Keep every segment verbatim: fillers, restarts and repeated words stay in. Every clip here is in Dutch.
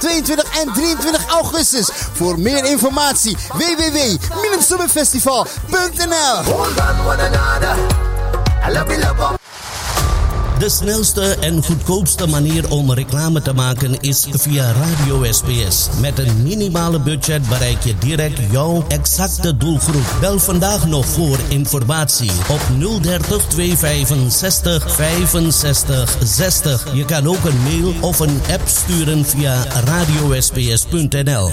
tweeëntwintig en drieëntwintig augustus. Voor meer informatie w w w punt minim summer festival punt n l. De snelste en goedkoopste manier om reclame te maken is via Radio S B S. Met een minimale budget bereik je direct jouw exacte doelgroep. Bel vandaag nog voor informatie op nul dertig tweehonderdvijfenzestig vijfenzestig zestig. Je kan ook een mail of een app sturen via radio s b s punt n l.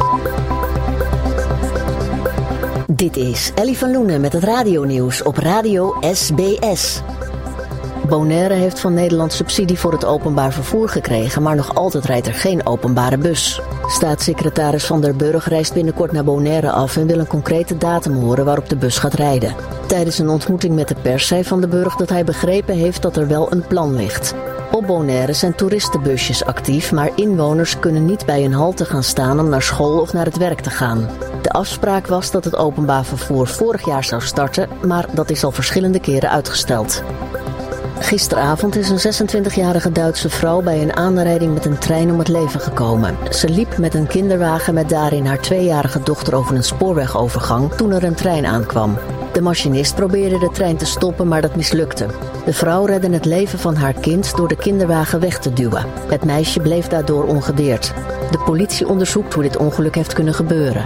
Dit is Ellie van Loenen met het radionieuws op Radio S B S. Bonaire heeft van Nederland subsidie voor het openbaar vervoer gekregen, maar nog altijd rijdt er geen openbare bus. Staatssecretaris Van der Burg reist binnenkort naar Bonaire af en wil een concrete datum horen waarop de bus gaat rijden. Tijdens een ontmoeting met de pers zei Van der Burg dat hij begrepen heeft dat er wel een plan ligt. Op Bonaire zijn toeristenbusjes actief, maar inwoners kunnen niet bij een halte gaan staan om naar school of naar het werk te gaan. De afspraak was dat het openbaar vervoer vorig jaar zou starten, maar dat is al verschillende keren uitgesteld. Gisteravond is een zesentwintigjarige Duitse vrouw bij een aanrijding met een trein om het leven gekomen. Ze liep met een kinderwagen met daarin haar tweejarige dochter over een spoorwegovergang toen er een trein aankwam. De machinist probeerde de trein te stoppen, maar dat mislukte. De vrouw redde het leven van haar kind door de kinderwagen weg te duwen. Het meisje bleef daardoor ongedeerd. De politie onderzoekt hoe dit ongeluk heeft kunnen gebeuren.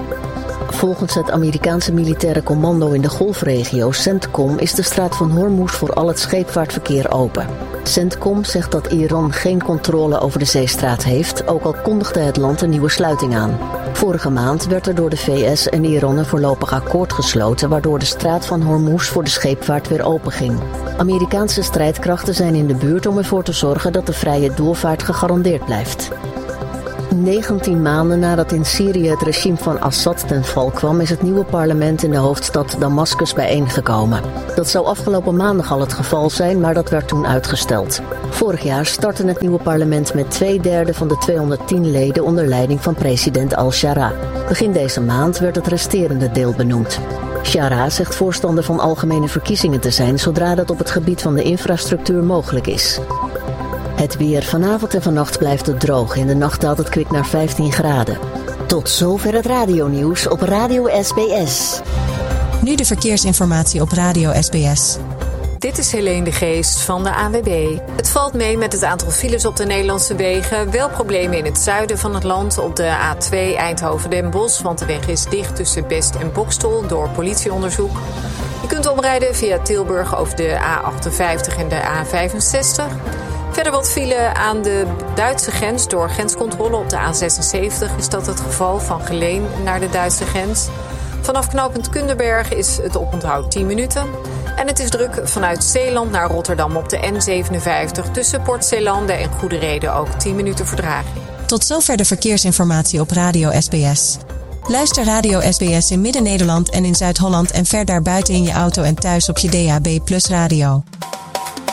Volgens het Amerikaanse militaire commando in de golfregio CENTCOM is de straat van Hormuz voor al het scheepvaartverkeer open. CENTCOM zegt dat Iran geen controle over de zeestraat heeft, ook al kondigde het land een nieuwe sluiting aan. Vorige maand werd er door de V S en Iran een voorlopig akkoord gesloten, waardoor de straat van Hormuz voor de scheepvaart weer open ging. Amerikaanse strijdkrachten zijn in de buurt om ervoor te zorgen dat de vrije doorvaart gegarandeerd blijft. negentien maanden nadat in Syrië het regime van Assad ten val kwam, is het nieuwe parlement in de hoofdstad Damascus bijeengekomen. Dat zou afgelopen maandag al het geval zijn, maar dat werd toen uitgesteld. Vorig jaar startte het nieuwe parlement met twee derde van de tweehonderdtien leden onder leiding van president al-Shara. Begin deze maand werd het resterende deel benoemd. Shara zegt voorstander van algemene verkiezingen te zijn zodra dat op het gebied van de infrastructuur mogelijk is. Het weer vanavond en vannacht blijft het droog. In de nacht daalt het kwik naar vijftien graden. Tot zover het radionieuws op Radio S B S. Nu de verkeersinformatie op Radio S B S. Dit is Helene de Geest van de A N W B. Het valt mee met het aantal files op de Nederlandse wegen. Wel problemen in het zuiden van het land op de A twee Eindhoven-Den Bosch, want de weg is dicht tussen Best en Boxtel door politieonderzoek. Je kunt omrijden via Tilburg over de A achtenvijftig en de A vijfenzestig. Verder wat file aan de Duitse grens door grenscontrole op de A zesenzeventig is dat het geval van Geleen naar de Duitse grens. Vanaf knooppunt Kunderberg is het oponthoud tien minuten. En het is druk vanuit Zeeland naar Rotterdam op de N zevenenvijftig tussen Port Zeelande en Goede Reden ook tien minuten vertraging. Tot zover de verkeersinformatie op Radio S B S. Luister Radio S B S in Midden-Nederland en in Zuid-Holland en ver daarbuiten in je auto en thuis op je D A B plus radio.